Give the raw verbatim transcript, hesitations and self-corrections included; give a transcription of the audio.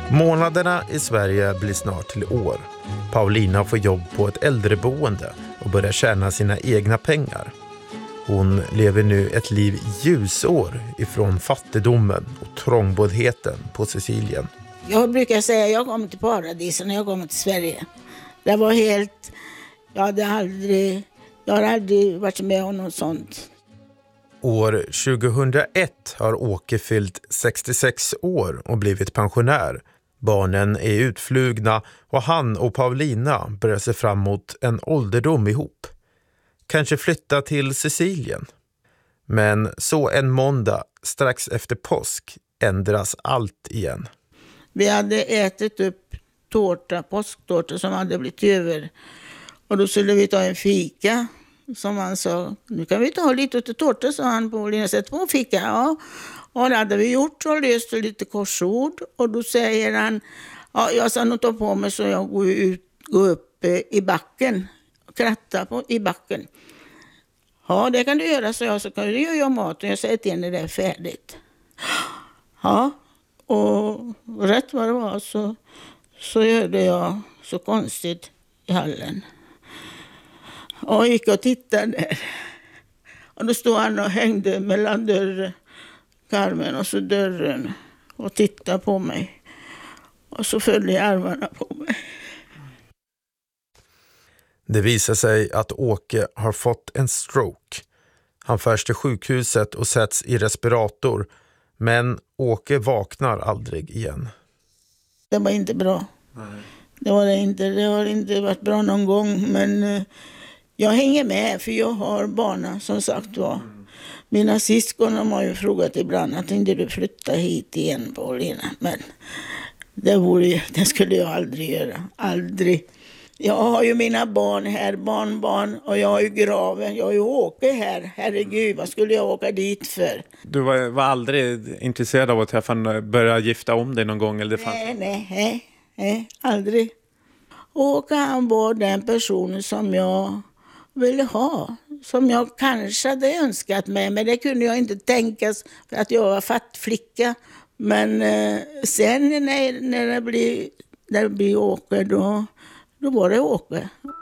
Månaderna i Sverige blir snart till år. Paulina får jobb på ett äldreboende och börjar tjäna sina egna pengar. Hon lever nu ett liv ljusår ifrån fattigdomen och trångboddheten på Sicilien. Jag brukar säga att jag kom till paradiset när jag kom till Sverige. Det var helt... Jag hade aldrig... Jag har aldrig varit med om något sånt. År tjugohundraett har Åke fyllt sextiosex år och blivit pensionär. Barnen är utflugna och han och Paulina börjar se fram emot en ålderdom ihop. Kanske flytta till Sicilien. Men så en måndag strax efter påsk ändras allt igen. Vi hade ätit upp tårta, påsktårta som hade blivit över. Och då skulle vi ta en fika. Som han sa, nu kan vi ta lite till tårta, sa han på Lina. Sätt på fika, ja. Och det hade vi gjort och löst lite korsord. Och då säger han, ja, jag ska nog ta på mig så jag går, ut, går upp i backen. Kratta på, i backen. Ja, det kan du göra, så jag, så kan du göra mat och jag säger till när det är färdigt. Ja, och rätt vad det var så, så hörde jag så konstigt i hallen. Och gick och tittade där. Och då stod han och hängde mellan dörren, karmen och så dörren och tittade på mig. Och så följde jag armarna på mig. Det visar sig att Åke har fått en stroke. Han förs till sjukhuset och sätts i respirator. Men Åke vaknar aldrig igen. Det var inte bra. Nej. Det var det inte. Det har inte varit bra någon gång. Men uh, jag hänger med för jag har barnen som sagt var. Mm. Mina syskon har ju frågat ibland att inte du flytta hit igen, Paulina. Men det, vore, det skulle jag aldrig göra. Aldrig. Jag har ju mina barn här, barnbarn, och jag har ju graven. Jag har ju Åke här. Herregud, vad skulle jag åka dit för? Du var, var aldrig intresserad av att träffa en, börja gifta om dig någon gång? Eller det fanns... Nej, nej, nej, nej, aldrig. Åke, han var den personen som jag ville ha. Som jag kanske hade önskat mig, men det kunde jag inte tänkas för att jag var fattflicka. Men eh, sen när, när det blir, när det blir Åke, då... Då var det Åke.